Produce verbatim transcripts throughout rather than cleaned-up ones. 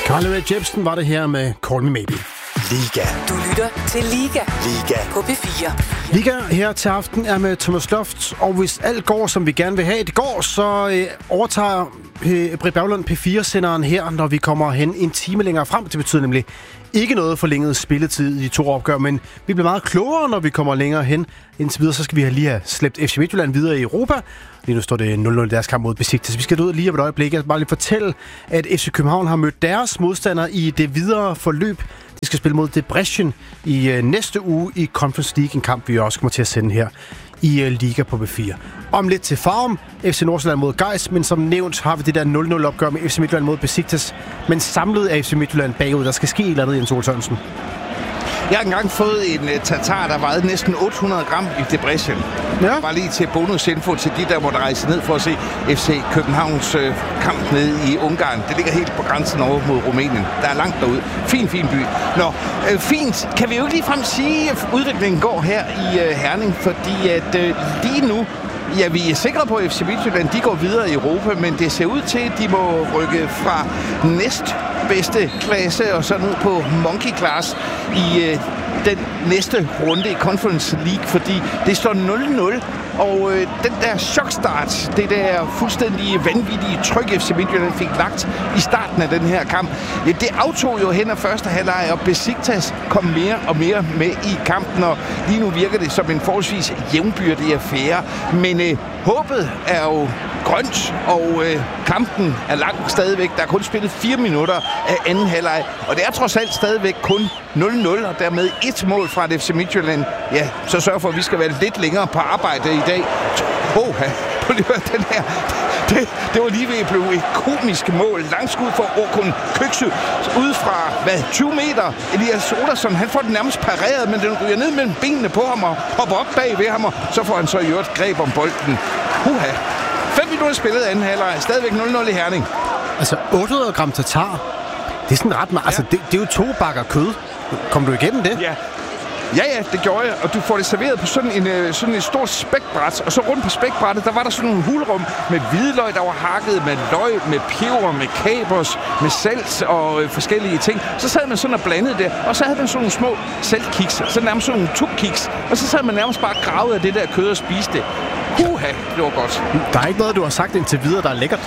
Carly Rae Jepsen var det her med Call Me Maybe. Liga. Du lytter til Liga. Liga. På P fire. Liga her til aften er med Thomas Loft, og hvis alt går, som vi gerne vil have det går, så øh, overtager øh, Britt Berglund P fire-senderen her, når vi kommer hen en time længere frem. Det betyder nemlig ikke noget forlænget spilletid i de to opgør, men vi bliver meget klogere, når vi kommer længere hen. Indtil videre, så skal vi lige have slæbt F C Midtjylland videre i Europa. Lige nu står det nul nul i deres kamp mod Besiktas. Vi skal ud lige om et øjeblik. Jeg skal bare lige fortælle, at F C København har mødt deres modstander i det videre forløb. De skal spille mod Debrecen i øh, næste uge i Conference League, en kamp, vi også kommer til at sende her i øh, Liga på P fire. Om lidt til Farum, F C Nordsjælland mod Gais, men som nævnt har vi det der nul nul opgør med F C Midtjylland mod Besiktas. Men samlet er F C Midtjylland bagud. Der skal ske et eller andet, Jens Ole Sørensen. Jeg har engang fået en uh, tartar, der vejede næsten otte hundrede gram i Debrecen. Ja. Bare lige til bonusinfo til de, der måtte rejse ned for at se F C Københavns uh, kamp nede i Ungarn. Det ligger helt på grænsen over mod Rumænien. Der er langt derude. Fin, fin by. Nå, uh, fint. Kan vi jo ikke ligefrem sige, at udviklingen går her i uh, Herning, fordi at uh, lige nu, ja, vi er sikre på, at F C Midtjylland, de går videre i Europa, men det ser ud til, at de må rykke fra næst bedste klasse og så ned på monkey class i øh, den næste runde i Conference League, fordi det står nul nul, og øh, den der chokstart, det der fuldstændig vanvittige tryk, F C Midtjylland fik lagt i starten af den her kamp, ja, det aftog jo hen af første halvleg, og Besiktas kom mere og mere med i kampen, og lige nu virker det som en forholdsvis jævnbyrdig affære, men øh, håbet er jo grønt, og øh, kampen er langt stadigvæk. Der er kun spillet fire minutter af anden halvleg, og det er trods alt stadigvæk kun nul nul, og dermed et mål fra F C Midtjylland. Ja, så sørg for, at vi skal være lidt længere på arbejde i dag. Åh, prøv lige at høre den her. Det, det var lige ved at blive et komisk mål. Langskud for Okun Køksø. Ude fra, hvad, tyve meter. Elias Oderson, han får den nærmest pareret, men den ryger ned mellem benene på ham og hopper op bag ved ham, og så får han så i øvrigt greb om bolden. Huha. fem minutter spillet anden halvleg. Stadigvæk nul nul i Herning. Altså otte hundrede gram tartar. Det er sådan ret meget. Ja. Altså, det, det er jo to bakker kød. Kom du igennem det? Ja. Ja, ja, det gjorde jeg, og du får det serveret på sådan en, sådan en stor spækbræt, og så rundt på spækbrættet, der var der sådan nogle hulrum med hvidløg, der var hakket, med løg, med peber, med kapers, med salt og øh, forskellige ting. Så sad man sådan og blandede det, og så havde man sådan nogle små saltkiks, så nærmest sådan nogle tubkiks, og så sad man nærmest bare gravet af det der kød og spiste det. Huha, det var godt. Der er ikke noget, du har sagt indtil videre, der er lækkert.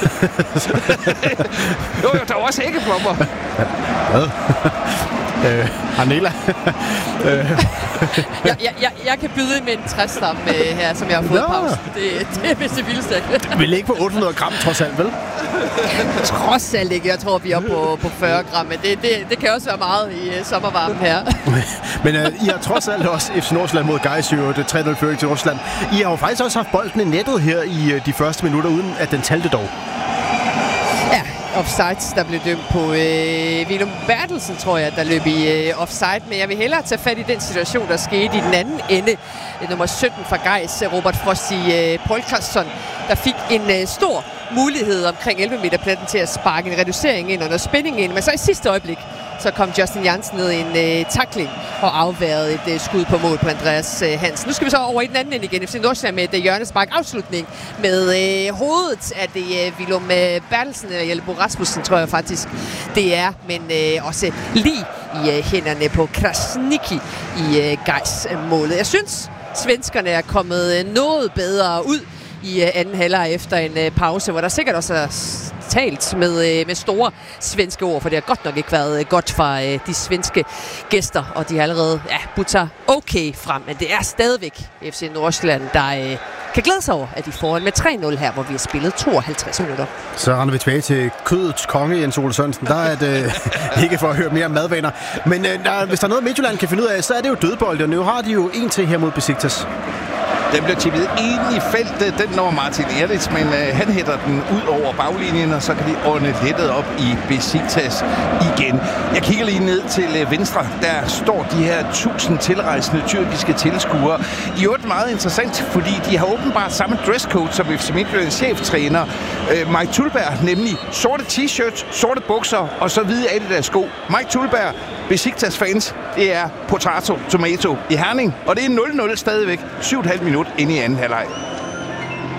jo, jo, der var også æggeplommer. Hvad? Øh, Arnela. jeg, jeg, jeg, jeg kan byde med en træstamme øh, her, som jeg har fået i pausen. Det, det er vist det vildeste. Vi ligger på otte hundrede gram trods alt, vel? Trods alt ikke. Jeg tror, vi er på, på fyrre gram, men det, det, det kan også være meget i uh, sommervarmen her. men øh, I har trods alt også F C Nordsjælland mod Gais, jo det tre nul føring til Rusland. I har jo faktisk også haft bolden i nettet her i uh, de første minutter, uden at den talte dog. Ja, offsides, der blev dømt på øh, Willum Bertelsen, tror jeg, der løb i øh, offside. Men jeg vil hellere tage fat i den situation, der skete i den anden ende. Nummer sytten fra Gais, Robert Frosty øh, Polkarsson, der fik en øh, stor mulighed omkring elleve meter pletten til at sparke en reducering ind under spænding ind. Men så i sidste øjeblik, så kom Justin Jansen ned i en øh, tackling og afværede et øh, skud på mål på Andreas øh, Hansen. Nu skal vi så over i den anden ende igen. F C Nordsjælland med et øh, hjørnespark afslutning med øh, hovedet af det øh, Willum øh, Bertelsen eller Jelbo Rasmussen, tror jeg faktisk det er. Men øh, også lige i øh, hænderne på Krasniqi i øh, Gais-målet. Jeg synes, svenskerne er kommet øh, noget bedre ud i øh, anden halvleg efter en øh, pause, hvor der sikkert også er talt med, øh, med store svenske ord, for det har godt nok ikke været øh, godt fra øh, de svenske gæster, og de har allerede ja, budt sig okay frem, men det er stadigvæk F C Nordsjælland, der øh, kan glæde sig over, at de får med tre nul her, hvor vi har spillet tooghalvtreds minutter. Så render vi tilbage til kødets konge, Jens Ole Sørensen. Der er det øh, ikke for at høre mere madvaner, men øh, der, hvis der er noget, Midtjylland kan finde ud af, så er det jo dødbold, og nu har de jo en til her mod Besiktas. Den bliver tippet ind i feltet. Den når Martin Erlitz, men øh, han hætter den ud over baglinjen, og så kan de ordne lettet op i Besiktas igen. Jeg kigger lige ned til øh, venstre. Der står de her tusind tilrejsende tyrkiske tilskuere. I øvrigt meget interessant, fordi de har åbenbart samme dresscode som F C Midtjyllands cheftræner øh, Mike Tulberg, nemlig sorte t-shirts, sorte bukser og så hvide Adidas sko. Mike Tulberg, Besiktas fans, det er potato, tomato i Herning, og det er nul nul stadigvæk. syv komma fem minut inde i anden halvleg.